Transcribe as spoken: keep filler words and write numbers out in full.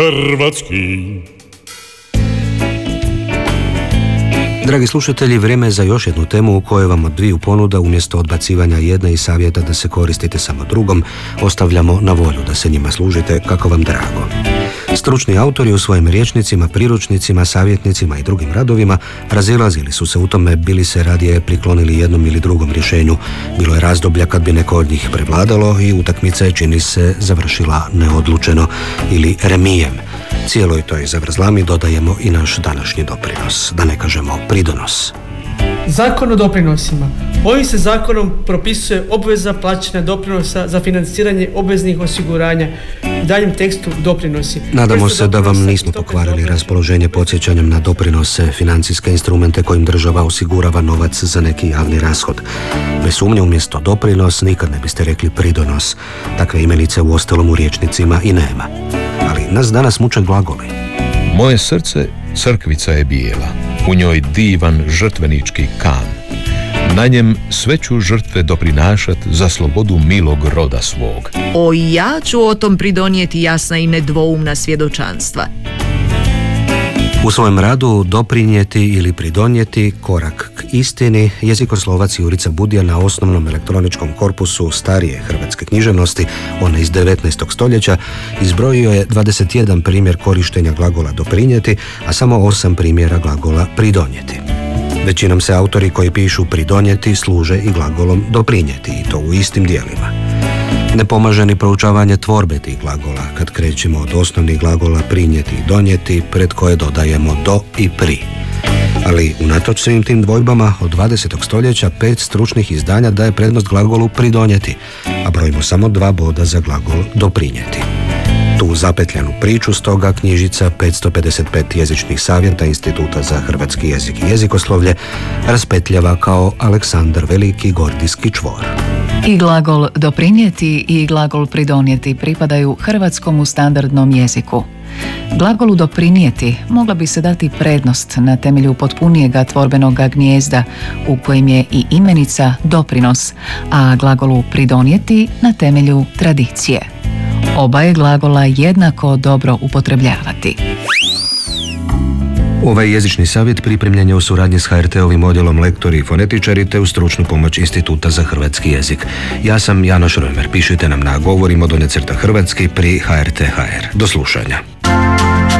hrvatski. Dragi slušatelji, vrijeme je za još jednu temu u kojoj vam od dviju ponuda umjesto odbacivanja jedne i savjeta da se koristite samo drugom, ostavljamo na volju da se njima služite kako vam drago. Stručni autori u svojim rječnicima, priručnicima, savjetnicima i drugim radovima razilazili su se u tome bili se radije priklonili jednom ili drugom rješenju. Bilo je razdoblja kad bi neko od njih prevladalo i utakmica je, čini se, završila neodlučeno ili remijem. Cijeloj toj zavrzlami dodajemo i naš današnji doprinos, da ne kažemo pridonos. Zakon o doprinosima. Ovim se zakonom propisuje obveza plaćanja doprinosa za financiranje obveznih osiguranja. U daljem tekstu doprinosi. Nadamo se da vam nismo pokvarili raspoloženje podsjećanjem na doprinose, financijske instrumente kojim država osigurava novac za neki javni rashod. Bez sumnje umjesto doprinos nikad ne biste rekli pridonos. Takve imenice u ostalom u rječnicima i nema. Ali nas danas muče glagoli. Moje srce crkvica je bijela, u njoj divan žrtvenički kan. Na njem sve ću žrtve doprinašat za slobodu milog roda svog. O, ja ću o tom pridonijeti jasna i nedvoumna svjedočanstva. U svojem radu doprinijeti ili pridonijeti korak k istini jezikoslovac Jurica Budija na osnovnom elektroničkom korpusu starije hrvatske književnosti, one iz devetnaestog stoljeća, izbrojio je dvadeset jedan primjer korištenja glagola doprinijeti, a samo osam primjera glagola pridonijeti. Većinom se autori koji pišu pridonijeti služe i glagolom doprinijeti, i to u istim dijelima. Ne pomaže ni proučavanje tvorbe tih glagola kad krećemo od osnovnih glagola prinijeti i donijeti, pred koje dodajemo do i pri. Ali unatoč svim tim dvojbama od dvadesetog stoljeća pet stručnih izdanja daje prednost glagolu pridonijeti, a brojimo samo dva boda za glagol doprinijeti. Tu zapetljanu priču stoga knjižica petsto pedeset pet jezičnih savjeta Instituta za hrvatski jezik i jezikoslovlje raspetljava kao Aleksandar Veliki gordijski čvor. I glagol doprinijeti i glagol pridonijeti pripadaju hrvatskom standardnom jeziku. Glagolu doprinijeti mogla bi se dati prednost na temelju potpunijega tvorbenoga gnijezda u kojem je i imenica doprinos, a glagolu pridonijeti na temelju tradicije. Oba je glagola jednako dobro upotrebljavati. Ovaj jezični savjet pripremljen je u suradnji s ha er te-ovim odjelom lektori i fonetičari te u stručnu pomoć Instituta za hrvatski jezik. Ja sam Janoš Römer. Pišite nam na govorimo do ne crta hrvatski pri ha er te ha er. Do slušanja.